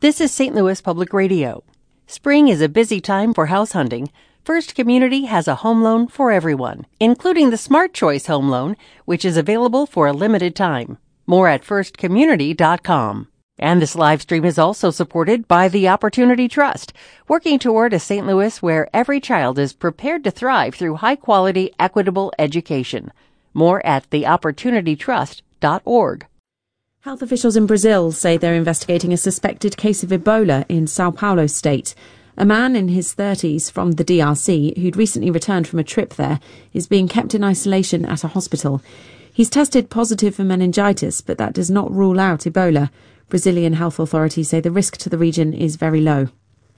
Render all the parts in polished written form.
This is St. Louis Public Radio. Spring is a busy time for house hunting. First Community has a home loan for everyone, including the Smart Choice Home Loan, which is available for a limited time. More at firstcommunity.com. And this live stream is also supported by the Opportunity Trust, working toward a St. Louis where every child is prepared to thrive through high-quality, equitable education. More at theopportunitytrust.org. Health officials in Brazil say they're investigating a suspected case of Ebola in Sao Paulo state. A man in his 30s from the DRC, who'd recently returned from a trip there, is being kept in isolation at a hospital. He's tested positive for meningitis, but that does not rule out Ebola. Brazilian health authorities say the risk to the region is very low.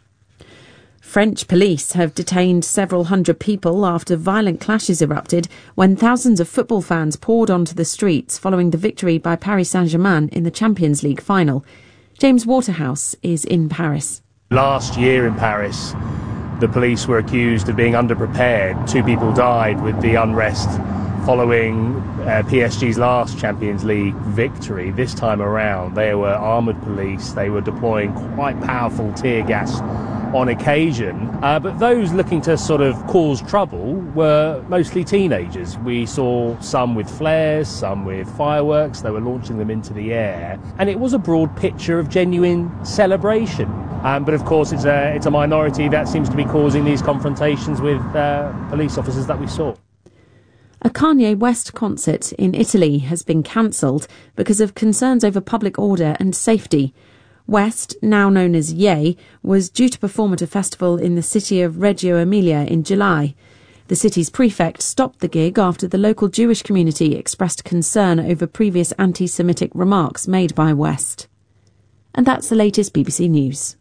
French police have detained several hundred people after violent clashes erupted when thousands of football fans poured onto the streets following the victory by Paris Saint-Germain in the Champions League final. James Waterhouse is in Paris. Last year in Paris, the police were accused of being underprepared. 2 people died with the unrest following PSG's last Champions League victory. This time around, they were armoured police. They were deploying quite powerful tear gas on occasion, but those looking to sort of cause trouble were mostly teenagers. We saw some with flares, some with fireworks. They were launching them into the air, and it was a broad picture of genuine celebration. But of course, it's a minority that seems to be causing these confrontations with police officers that we saw. A Kanye West concert in Italy has been cancelled because of concerns over public order and safety. West, now known as Ye, was due to perform at a festival in the city of Reggio Emilia in July. The city's prefect stopped the gig after the local Jewish community expressed concern over previous anti-Semitic remarks made by West. And that's the latest BBC News.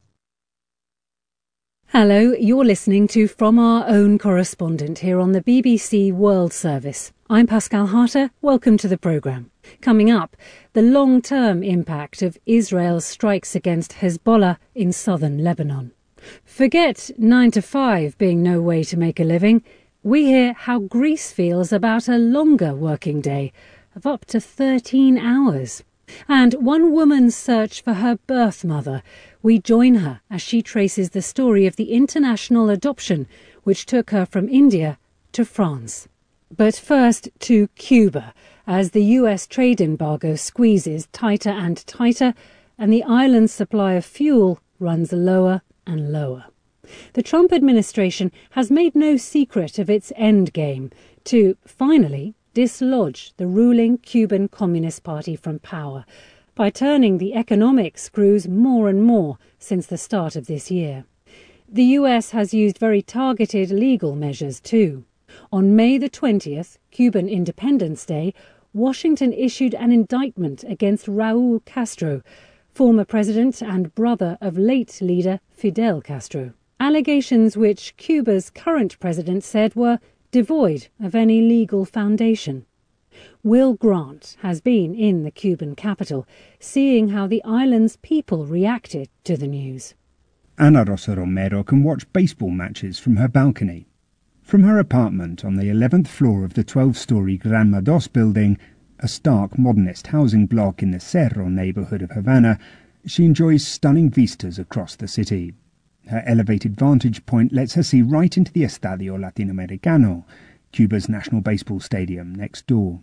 Hello, you're listening to From Our Own Correspondent here on the BBC World Service. I'm Pascal Harter. Welcome to the programme. Coming up, the long-term impact of Israel's strikes against Hezbollah in southern Lebanon. Forget 9 to 5 being no way to make a living. We hear how Greece feels about a longer working day of up to 13 hours. And one woman's search for her birth mother. We join her as she traces the story of the international adoption which took her from India to France. But first to Cuba, as the US trade embargo squeezes tighter and tighter and the island's supply of fuel runs lower and lower. The Trump administration has made no secret of its end game to, finally, dislodge the ruling Cuban Communist Party from power by turning the economic screws more and more since the start of this year. The US has used very targeted legal measures too. On May the 20th, Cuban Independence Day, Washington issued an indictment against Raul Castro, former president and brother of late leader Fidel Castro. Allegations which Cuba's current president said were devoid of any legal foundation. Will Grant has been in the Cuban capital, seeing how the island's people reacted to the news. Ana Rosa Romero can watch baseball matches from her balcony. From her apartment on the 11th floor of the 12-story Granma Dos building, a stark modernist housing block in the Cerro neighbourhood of Havana, she enjoys stunning vistas across the city. Her elevated vantage point lets her see right into the Estadio Latinoamericano, Cuba's national baseball stadium next door.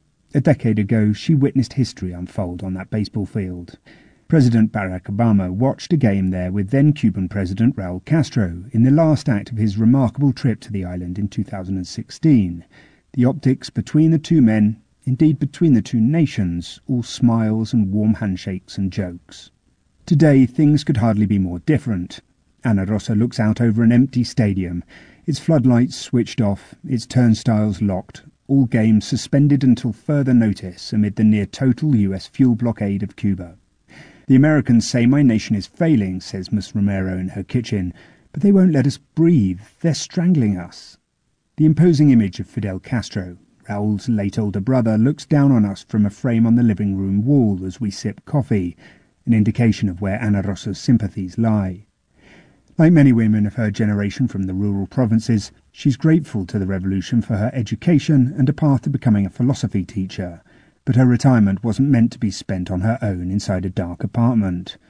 A decade ago, she witnessed history unfold on that baseball field. President Barack Obama watched a game there with then-Cuban President Raul Castro in the last act of his remarkable trip to the island in 2016. The optics between the two men, indeed between the two nations, all smiles and warm handshakes and jokes. Today, things could hardly be more different. Ana Rosa looks out over an empty stadium, its floodlights switched off, its turnstiles locked, all games suspended until further notice amid the near-total US fuel blockade of Cuba. The Americans say my nation is failing, says Miss Romero in her kitchen, but they won't let us breathe. They're strangling us. The imposing image of Fidel Castro, Raul's late older brother, looks down on us from a frame on the living room wall as we sip coffee, an indication of where Ana Rosa's sympathies lie. Like many women of her generation from the rural provinces, she's grateful to the revolution for her education and a path to becoming a philosophy teacher. But her retirement wasn't meant to be spent on her own inside a dark apartment.